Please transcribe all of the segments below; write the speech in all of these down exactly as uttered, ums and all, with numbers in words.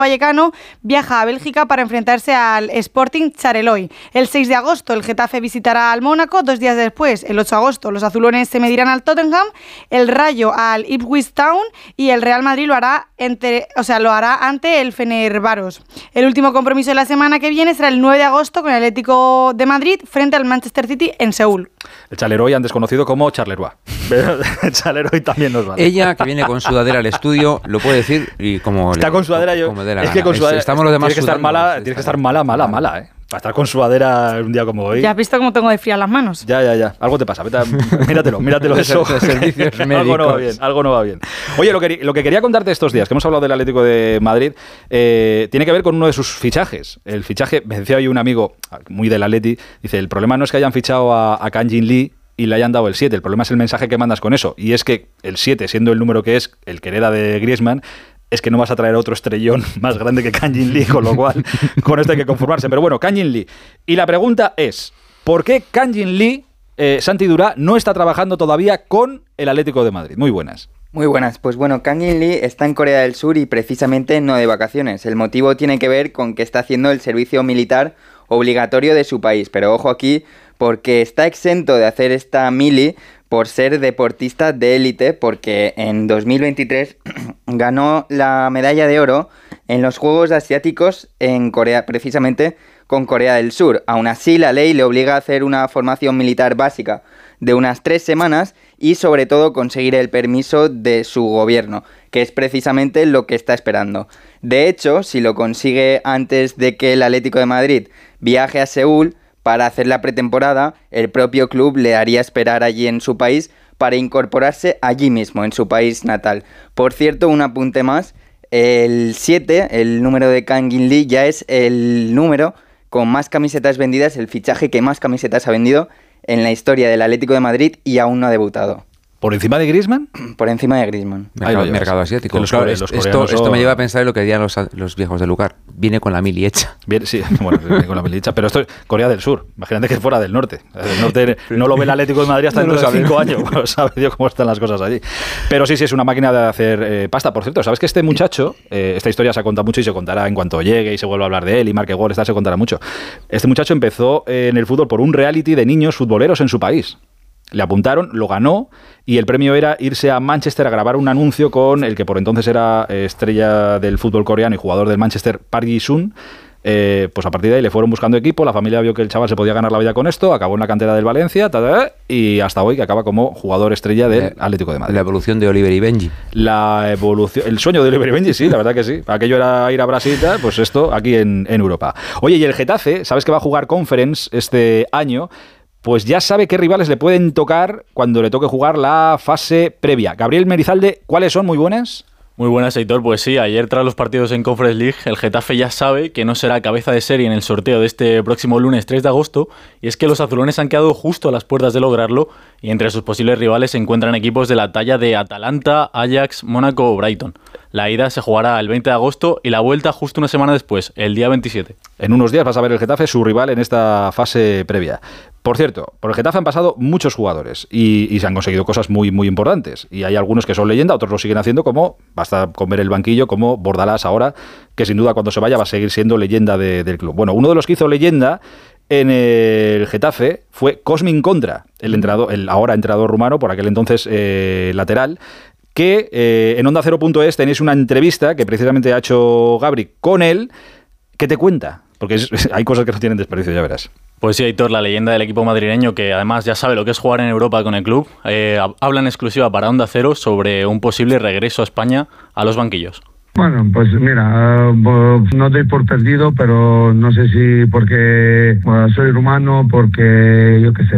Vallecano viaja a Bélgica para enfrentarse al Sporting Charleroi. El seis de agosto el Getafe visitará al Mónaco, dos días después, el ocho de agosto, los azulones se medirán al Tottenham, el Rayo al Ipswich Town y el Real Madrid lo hará, entre, o sea, lo hará ante el Fenerbahçe. El último compromiso de la semana que viene será el nueve de agosto con el Atlético de Madrid frente al Manchester City en Seúl. El Charleroi, antes conocido como Charleroi. Pero el Charleroi también nos vale. Ella, que viene con sudadera al estudio, lo puede decir y como está le, con sudadera yo. Como de la es gana. que con sudadera estamos los demás tienes que estar sudando, mala, tienes que estar mala, mala, mala, eh. Para estar con sudadera un día como hoy. Ya has visto cómo tengo de frías las manos. Ya, ya, ya. Algo te pasa. Vete a, míratelo, míratelo eso. Algo no va bien, algo no va bien. Oye, lo que, lo que quería contarte estos días, que hemos hablado del Atlético de Madrid, eh, tiene que ver con uno de sus fichajes. El fichaje, me decía hoy un amigo muy del Atleti, dice, el problema no es que hayan fichado a, a Kang Jin Lee y le hayan dado el siete, el problema es el mensaje que mandas con eso. Y es que el siete, siendo el número que es, el que hereda de Griezmann, es que no vas a traer otro estrellón más grande que Kang Jin Lee, con lo cual con esto hay que conformarse. Pero bueno, Kang Jin Lee. Y la pregunta es, ¿por qué Kang Jin Lee, eh, Santi Durá, no está trabajando todavía con el Atlético de Madrid? Muy buenas. Muy buenas, pues bueno, Kang Jin Lee está en Corea del Sur y precisamente no de vacaciones. El motivo tiene que ver con que está haciendo el servicio militar obligatorio de su país, pero ojo aquí, porque está exento de hacer esta mili por ser deportista de élite, porque en dos mil veintitrés ganó la medalla de oro en los Juegos Asiáticos en Corea, precisamente con Corea del Sur. Aún así, la ley le obliga a hacer una formación militar básica de unas tres semanas y sobre todo conseguir el permiso de su gobierno, que es precisamente lo que está esperando. De hecho, si lo consigue antes de que el Atlético de Madrid viaje a Seúl para hacer la pretemporada, el propio club le haría esperar allí en su país para incorporarse allí mismo, en su país natal. Por cierto, un apunte más, el siete, el número de Kang Jin Lee, ya es el número con más camisetas vendidas, el fichaje que más camisetas ha vendido en la historia del Atlético de Madrid y aún no ha debutado. ¿Por encima de Griezmann? Por encima de Griezmann. Mercado, mercado asiático. Los, claro, los esto, esto me lleva a pensar en lo que dirían los, los viejos del lugar. Viene con la mili hecha. Bien, sí, bueno, viene con la mili hecha. Pero esto es Corea del Sur. Imagínate que fuera del norte. El norte no lo ve el Atlético de Madrid hasta dentro de cinco años. Bueno, sabe Dios cómo están las cosas allí. Pero sí, sí, es una máquina de hacer eh, pasta. Por cierto, ¿sabes que este muchacho, eh, esta historia se ha contado mucho y se contará en cuanto llegue y se vuelva a hablar de él y marque gol, esta se contará mucho. Este muchacho empezó eh, en el fútbol por un reality de niños futboleros en su país. Le apuntaron, lo ganó y el premio era irse a Manchester a grabar un anuncio con el que por entonces era estrella del fútbol coreano y jugador del Manchester, Park Ji-sung. Eh, pues a partir de ahí le fueron buscando equipo, la familia vio que el chaval se podía ganar la vida con esto, acabó en la cantera del Valencia tada, y hasta hoy que acaba como jugador estrella del Atlético de Madrid. La evolución de Oliver y Benji. La evolución, el sueño de Oliver y Benji, sí, la verdad que sí. Aquello era ir a Brasil, pues esto aquí en, en Europa. Oye, y el Getafe, ¿sabes que va a jugar Conference este año? Pues ya sabe qué rivales le pueden tocar cuando le toque jugar la fase previa. Gabriel Merizalde, ¿cuáles son? Muy buenas. Muy buenas, Heitor. Pues sí, ayer tras los partidos en Conference League, el Getafe ya sabe que no será cabeza de serie en el sorteo de este próximo lunes tres de agosto, y es que los azulones han quedado justo a las puertas de lograrlo, y entre sus posibles rivales se encuentran equipos de la talla de Atalanta, Ajax, Mónaco o Brighton. La ida se jugará el veinte de agosto y la vuelta justo una semana después, el día veintisiete. En unos días vas a ver el Getafe, su rival en esta fase previa. Por cierto, por el Getafe han pasado muchos jugadores y, y se han conseguido cosas muy, muy importantes. Y hay algunos que son leyenda, otros lo siguen haciendo, como, basta con ver el banquillo, como Bordalás ahora, que sin duda cuando se vaya va a seguir siendo leyenda de, del club. Bueno, uno de los que hizo leyenda en el Getafe fue Cosmin Contra, el, entrenador, el ahora entrenador rumano, por aquel entonces eh, lateral, que eh, en Onda Cero punto es tenéis una entrevista que precisamente ha hecho Gabri con él. ¿Qué te cuenta? Porque es, hay cosas que no tienen desperdicio, ya verás. Pues sí, Heitor, la leyenda del equipo madrileño, que además ya sabe lo que es jugar en Europa con el club, eh, habla en exclusiva para Onda Cero sobre un posible regreso a España a los banquillos. Bueno, pues mira, uh, no doy por perdido, pero no sé si porque uh, soy rumano, porque yo qué sé,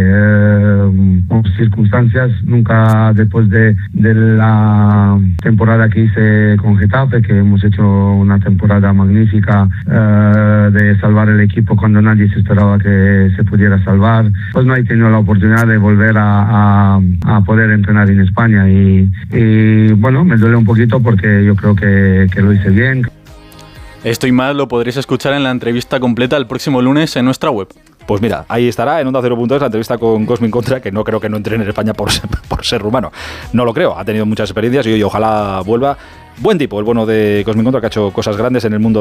uh, por circunstancias, nunca después de, de la temporada que hice con Getafe, que hemos hecho una temporada magnífica uh, de salvar el equipo cuando nadie se esperaba que se pudiera salvar, pues no he tenido la oportunidad de volver a, a, a poder entrenar en España y, y bueno, me duele un poquito porque yo creo que que lo hice bien. Esto y más lo podréis escuchar en la entrevista completa el próximo lunes en nuestra web. Pues mira, ahí estará en Onda Cero punto es la entrevista con Cosmin Contra, que no creo que no entrene en España por ser, por ser rumano. No lo creo, ha tenido muchas experiencias y, y ojalá vuelva. Buen tipo, el bueno de Cosmin Contra, que ha hecho cosas grandes en el mundo